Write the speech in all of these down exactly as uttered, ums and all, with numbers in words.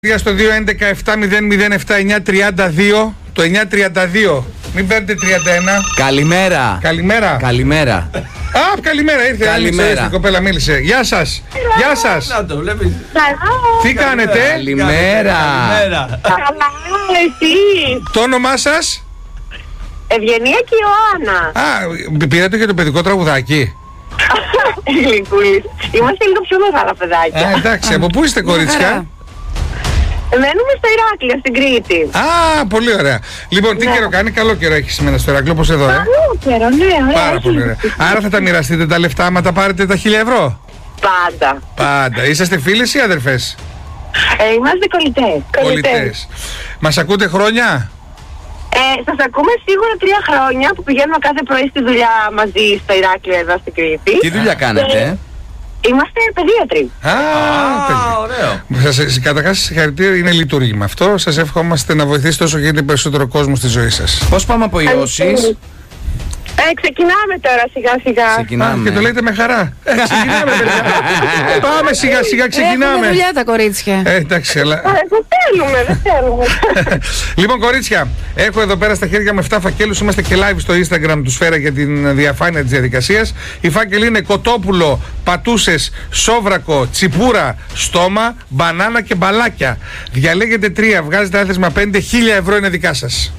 Στο δύο έντεκα επτά μηδέν μηδέν επτά εννιά τριάντα δύο. Το εννιά τριάντα δύο. Μην παίρνετε τριάντα ένα. Καλημέρα. Καλημέρα. Καλημέρα. Α, καλημέρα. Ήρθε. Καλημέρα. Η κοπέλα μίλησε. Γεια σας. Γεια σας. Να το βλέπεις. Τι κάνετε? Καλημέρα. Καλά, εσύ. Το όνομά σας? Ευγενία και Ιωάννα. Α, πήρατε και το παιδικό τραγουδάκι. Γλυκούλης. Είμαστε λίγο πιο μεγάλα παιδάκια. Α, εντάξει. Από πού είστε, κορίτσια? Μένουμε στο Ηράκλειο, στην Κρήτη. Α, πολύ ωραία. Λοιπόν, τι Ναι. καιρό κάνει? Καλό καιρό έχει σήμερα στο Ηράκλειο, όπως εδώ, ε. Καλό καιρό, ναι, ωραία. Πάρα πολύ ωραία. Άρα θα τα μοιραστείτε τα λεφτά άμα τα πάρετε τα χίλια ευρώ? Πάντα. Πάντα. Είσαστε φίλες ή αδερφές? Ε, είμαστε κολλητές. Κολλητές. Μας ακούτε χρόνια? Ε, σας ακούμε σίγουρα τρία χρόνια που πηγαίνουμε κάθε πρωί στη δουλειά μαζί στο Ηράκλειο εδώ στην Κρήτη. Τι δουλειά κάνετε? Ε, Είμαστε παιδίατροι. Α, Α, ωραίο. Σας, καταρχάς, συγχαρητήρια, είναι λειτουργήμα αυτό. Σας ευχόμαστε να βοηθήσετε όσο γίνεται περισσότερο κόσμο στη ζωή σας. Πώς πάμε από ιώσεις? Ε, ξεκινάμε τώρα σιγά σιγά. Α, Ξεκινάμε. και το λέτε με χαρά. Ε, ξεκινάμε, παιδιά. Πάμε σιγά σιγά, Έχουν ξεκινάμε. δουλειά τα κορίτσια. Ε, εντάξει, αλλά... Ε, δεν θέλουμε, δεν θέλουμε. Λοιπόν, κορίτσια, έχω εδώ πέρα στα χέρια μου επτά φακέλους. Είμαστε και live στο Instagram του Σφαίρα για την διαφάνεια της διαδικασίας. Οι φάκελοι είναι κοτόπουλο, πατούσες, σόβρακο, τσιπούρα, στόμα, μπανάνα και μπαλάκια. Διαλέγετε τρία, βγάζετε άθεσμα πέντε, χίλια ευρώ είναι δικά σας.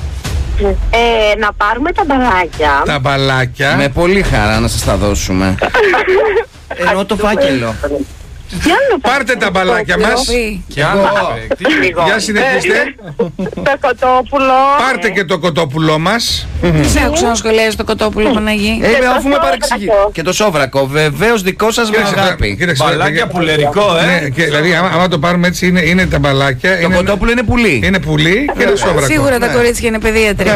Ε, να πάρουμε τα μπαλάκια. Τα μπαλάκια. Με πολύ χαρά να σας τα δώσουμε. Εννοώ το φάκελο. Για να τα Πάρτε τα μπαλάκια μας. Και άλλο. Για συνεχίστε. Το κοτόπουλο. Πάρτε και το κοτόπουλό μας. Τι σε άκουσα να σχολιάζει το κοτόπουλο, Παναγί. Ε, Και το αφού με σόβρακο. παρεξηγεί. Και το σόβρακο. Βεβαίως δικό σας με Κοίταξε, αγάπη. κοίταξε, Μπαλάκια παιδιά. πουλερικό, ε. Ναι, και, δηλαδή, άμα, άμα το πάρουμε έτσι, είναι, είναι τα μπαλάκια. Το είναι, κοτόπουλο είναι πουλί. είναι πουλί και το σόβρακο. Σίγουρα τα κορίτσια είναι παιδίατροι.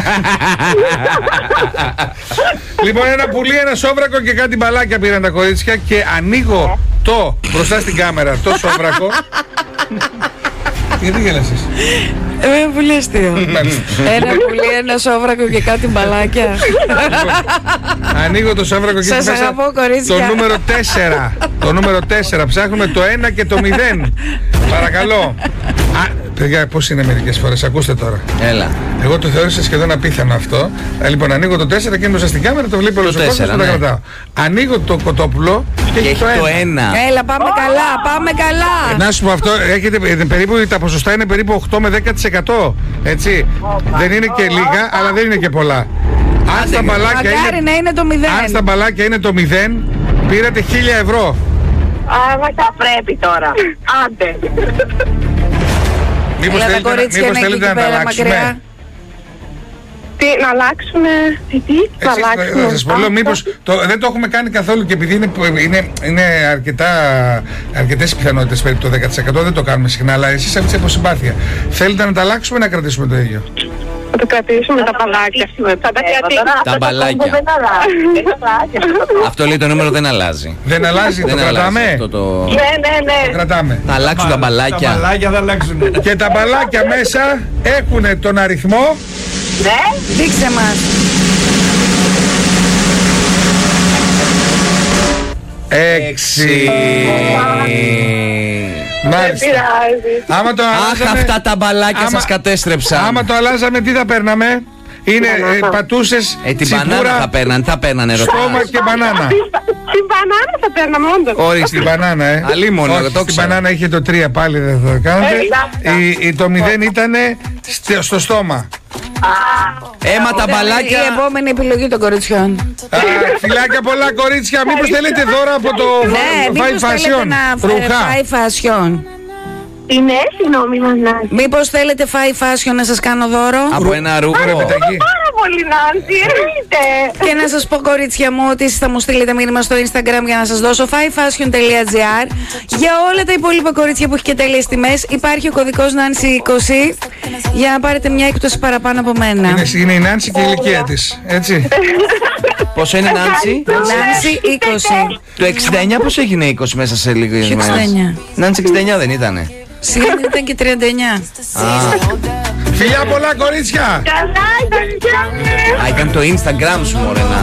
Λοιπόν, ένα πουλί, ένα σόβρακο και κάτι μπαλάκια πήραν τα κορίτσια και ανοίγω το μπροστά στην κάμερα το σόβρακο. Γιατί γέλασες? Ε, πολύ αστείο. Μάλιστα. Ένα πουλί, ένα σόβρακο και κάτι μπαλάκια. Ανοίγω το σόβρακο και Σας μέσα αγαπώ, κορίτσια. το νούμερο τέσσερα. Το νούμερο τέσσερα. Ψάχνουμε το ένα και το μηδέν. Παρακαλώ. Α, παιδιά, πώς είναι μερικές φορές, ακούστε τώρα. Έλα. Εγώ το θεώρησα σχεδόν απίθανο αυτό. Ε, λοιπόν, ανοίγω το τέσσερα και είναι μπροστά στην κάμερα, το βλέπει όλος ο κόσμος, τέσσερα, το ναι. κρατάω. Ανοίγω το κοτόπουλο και, Και έχει το ένα. Έλα, πάμε καλά, πάμε καλά. Να σου πω αυτό, έχετε, ε, περίπου, τα ποσοστά είναι περίπου οκτώ με δέκα τοις εκατό. Έτσι. Δεν είναι και λίγα, αλλά δεν είναι και πολλά. Αν στα μπαλάκια Μακάρι είναι, να είναι το αν στα μηδέν. μπαλάκια είναι το μηδέν, πήρατε χίλια ευρώ. Α, μα τα πρέπει τώρα. Άντε. Μήπως Έλα, τα θέλετε, να- κορίτσια μήπως είναι εκεί θέλετε να τα πέρα αλλάξουμε? μακριά. Τι, να αλλάξουμε. Τι, τι, να Εσείς, αλλάξουμε. θα σας πω, λέω, μήπως το, δεν το έχουμε κάνει καθόλου και επειδή είναι, είναι, είναι αρκετά, αρκετές πιθανότητες περίπου το δέκα τοις εκατό, δεν το κάνουμε συχνά, αλλά εσείς έτσι από συμπάθεια. Θέλετε να τα αλλάξουμε ή να κρατήσουμε το ίδιο? Θα το κρατήσουμε τα μπαλάκια. Θα τα κρατήσουμε. Τα μπαλάκια. Δεν αλλάζει. Αυτό λέει το νούμερο δεν αλλάζει. Δεν αλλάζει, το Δεν αλλάζει κρατάμε. αυτό το... Ναι, ναι, Το ναι. κρατάμε. Θα αλλάξουν τα Τα μπαλάκια. μπαλάκια θα αλλάξουν. Και τα μπαλάκια μέσα έχουν τον αριθμό Ναι. Δείξε μας. έξι. Δεν Μάλιστα. πειράζει. Άμα το Αχ, αλλάζαμε, αυτά τα μπαλάκια άμα- σας κατέστρεψαν. άμα το αλλάζαμε, τι θα παίρναμε? Είναι ε, Μπανάνα. πατούσες, Ε, την μπανάνα θα τσιπούρα, παίρναν, θα παίρνανε ρωτάω. στόμα και μπανάνα. Την μπανάνα θα παίρναμε όντως. Ορίστε. Στην μπανάνα, ε. Αλίμονο, Όχι, το στην ξέρω. μπανάνα είχε το τρία πάλι, δεν θα το κάνετε. Ε, Η, η, το μηδέν ήταν στο στόμα. Έμα τα Η μπαλάκια. επόμενη επιλογή των κοριτσιών. Α, φιλάκια πολλά, κορίτσια. Μήπως θέλετε δώρα από το Ναι, Five μήπως θέλετε Fashion? να Ρούχα. φάει φασιόν. Είναι, συγγνώμη, Νανάση. Μήπως θέλετε φάει φάσιον να σας κάνω δώρο. Από ένα ρούχο. Ρεπετακή. Πάρα πολύ, Νάνση, εννοείται. Και να σας πω, κορίτσια μου, ότι εσείς θα μου στείλετε μήνυμα στο Instagram για να σας δώσω five fashion dot gr. Για όλα τα υπόλοιπα κορίτσια που έχει και τέλειες τιμές υπάρχει ο κωδικός Νάνση είκοσι για να πάρετε μια έκπτωση παραπάνω από μένα. Είναι, είναι η Νάνση και η ηλικία της. Έτσι. Πόσο είναι, Νάνση? Νάνση είκοσι. Το εξήντα εννιά πώς έγινε είκοσι μέσα σε λίγες Ποιο μέρες? εξήντα εννιά? Νάνση εξήντα εννιά δεν ήτανε? Σιγά μην ήταν και τριάντα εννιά. Φιλιά πολλά, κορίτσια. Καλά, ήταν. Α, ήταν το Instagram σου, μωρέ.